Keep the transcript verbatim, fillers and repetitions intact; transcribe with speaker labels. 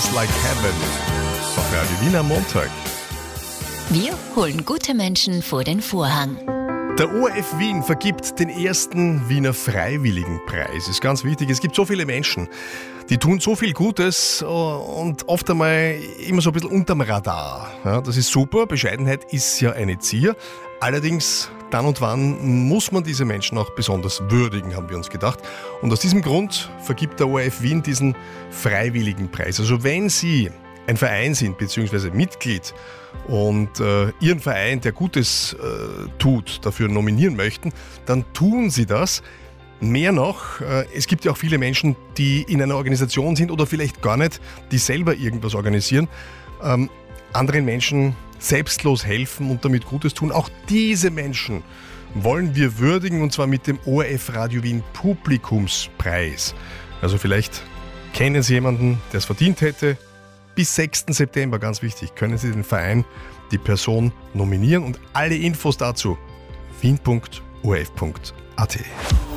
Speaker 1: Feels Like Heaven. Auf Radio Wien am Montag.
Speaker 2: Wir holen gute Menschen vor den Vorhang.
Speaker 1: Der O R F Wien vergibt den ersten Wiener Freiwilligenpreis. Ist ganz wichtig. Es gibt so viele Menschen, die tun so viel Gutes und oft einmal immer so ein bisschen unterm Radar. Ja, das ist super. Bescheidenheit ist ja eine Zier. Allerdings, dann und wann muss man diese Menschen auch besonders würdigen, haben wir uns gedacht. Und aus diesem Grund vergibt der O R F Wien diesen Freiwilligenpreis. Also wenn Sie ein Verein sind, beziehungsweise Mitglied und äh, Ihren Verein, der Gutes äh, tut, dafür nominieren möchten, dann tun Sie das. Mehr noch, äh, es gibt ja auch viele Menschen, die in einer Organisation sind oder vielleicht gar nicht, die selber irgendwas organisieren, ähm, anderen Menschen selbstlos helfen und damit Gutes tun. Auch diese Menschen wollen wir würdigen, und zwar mit dem O R F Radio Wien Publikumspreis. Also vielleicht kennen Sie jemanden, der es verdient hätte. Bis sechsten September, ganz wichtig, können Sie den Verein, die Person nominieren, und alle Infos dazu wien punkt o r f punkt a t.